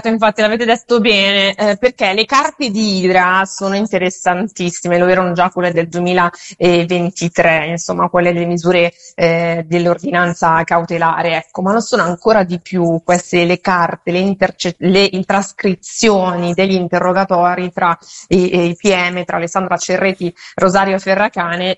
infatti l'avete detto bene, perché le carte di Idra sono interessantissime, lo erano già quelle del 2023, insomma, quelle delle misure dell'ordinanza cautelare, ecco, ma lo sono ancora di più queste le carte, le trascrizioni degli interrogatori tra i PM, tra Alessandra Cerreti, Rosario Ferracane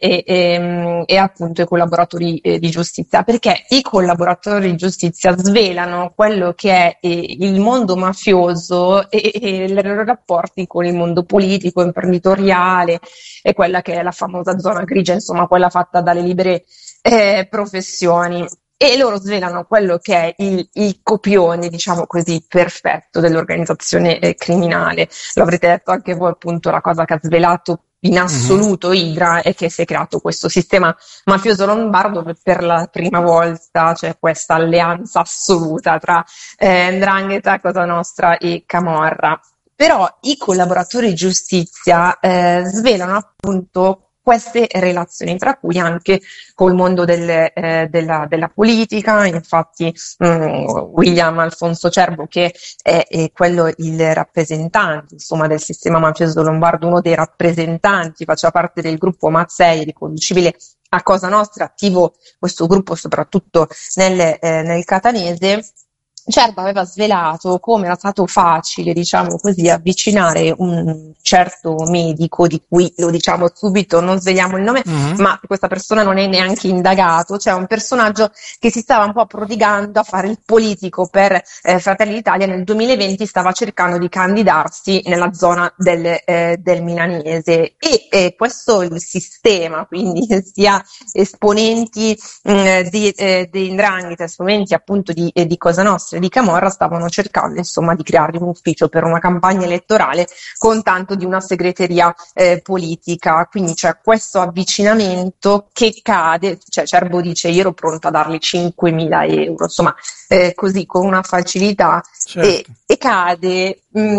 e appunto i collaboratori di giustizia, perché i collaboratori di giustizia svelano quello che è il mondo mafioso e i loro rapporti con il mondo politico, imprenditoriale e quella che è la famosa zona grigia, insomma quella fatta dalle libere professioni. E loro svelano quello che è il copione, diciamo così, perfetto dell'organizzazione criminale. Lo avrete detto anche voi, appunto, la cosa che ha svelato in assoluto Idra è che si è creato questo sistema mafioso lombardo dove per la prima volta c'è questa alleanza assoluta tra 'Ndrangheta, Cosa Nostra e Camorra. Però i collaboratori di giustizia svelano appunto queste relazioni, tra cui anche col mondo della politica. Infatti William Alfonso Cerbo, che è quello il rappresentante, insomma, del sistema mafioso lombardo, uno dei rappresentanti, faceva parte del gruppo Mazzei, riconducibile a Cosa Nostra, attivo questo gruppo soprattutto nel catanese. Certo, aveva svelato come era stato facile, diciamo così, avvicinare un certo medico, di cui lo diciamo subito, non sveliamo il nome, ma questa persona non è neanche indagato, cioè un personaggio che si stava un po' prodigando a fare il politico per Fratelli d'Italia. Nel 2020 stava cercando di candidarsi nella zona del milanese e questo il sistema, quindi sia esponenti di 'Ndrangheta, esponenti appunto di Cosa Nostra, di Camorra, stavano cercando insomma di creare un ufficio per una campagna elettorale con tanto di una segreteria politica. Quindi c'è questo avvicinamento che cade, cioè Cerbo dice io ero pronta a dargli 5.000 euro, insomma così con una facilità, certo. e cade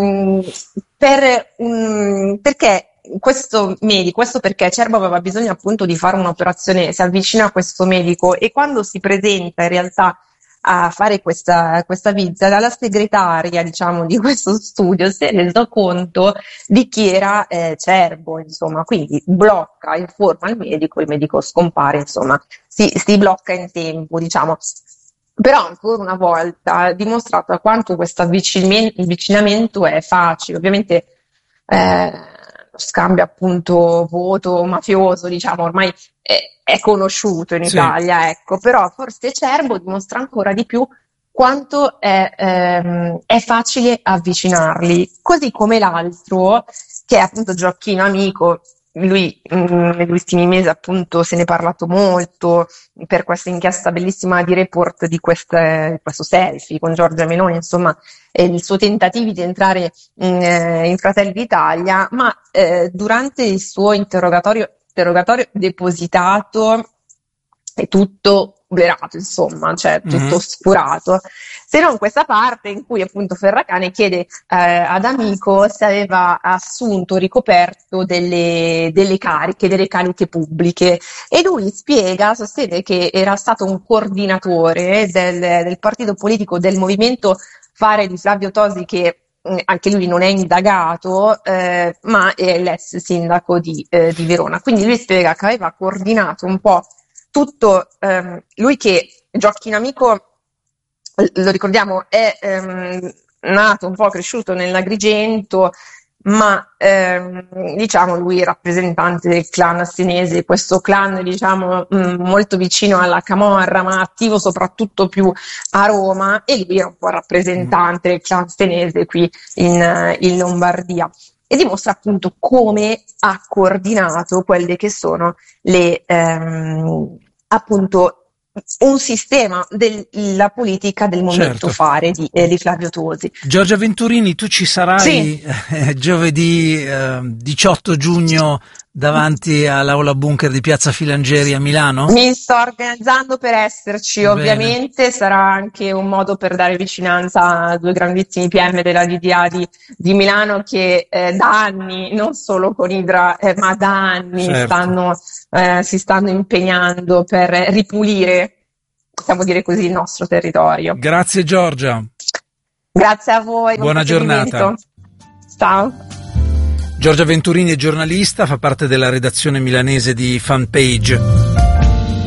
perché questo perché Cerbo aveva bisogno appunto di fare un'operazione, si avvicina a questo medico e quando si presenta in realtà a fare questa visita, dalla segretaria, diciamo, di questo studio si è reso conto di chi era Cerbo, insomma, quindi blocca, informa il medico scompare, insomma, si blocca in tempo, diciamo. Però ancora una volta ha dimostrato quanto questo avvicinamento è facile. Ovviamente lo scambio appunto voto mafioso, diciamo, ormai è conosciuto in Italia, ecco, però forse Cerbo dimostra ancora di più quanto è facile avvicinarli, così come l'altro, che è appunto Gioacchino Amico. Lui negli ultimi mesi appunto se ne è parlato molto per questa inchiesta bellissima di Report di questo selfie con Giorgia Meloni, insomma, il suo tentativo di entrare in Fratelli d'Italia, ma durante il suo interrogatorio depositato è tutto blerato, insomma, cioè tutto oscurato, se non questa parte in cui appunto Ferracane chiede ad Amico se aveva assunto, ricoperto delle cariche pubbliche, e lui sostiene che era stato un coordinatore del partito politico del movimento Fare di Flavio Tosi, che anche lui non è indagato, ma è l'ex sindaco di Verona. Quindi lui spiega che aveva coordinato un po' tutto, lui che Gioacchino Amico, lo ricordiamo, è nato, un po' cresciuto nell'Agrigento, ma diciamo lui è rappresentante del clan senese, questo clan diciamo molto vicino alla Camorra, ma attivo soprattutto più a Roma, e lui era un po' rappresentante del clan senese qui in Lombardia. E dimostra appunto come ha coordinato quelle che sono le appunto un sistema della politica del momento Fare di Flavio Tosi. Giorgia Venturini, tu ci sarai giovedì 18 giugno davanti all'Aula Bunker di Piazza Filangeri a Milano? Mi sto organizzando per esserci. Bene. Ovviamente sarà anche un modo per dare vicinanza a due grandissimi PM della DDA di Milano che da anni, non solo con Idra, ma da anni si stanno impegnando per ripulire, possiamo dire così, il nostro territorio. Grazie Giorgia. Grazie a voi. Buona giornata. Ciao. Giorgia Venturini è giornalista, fa parte della redazione milanese di Fanpage.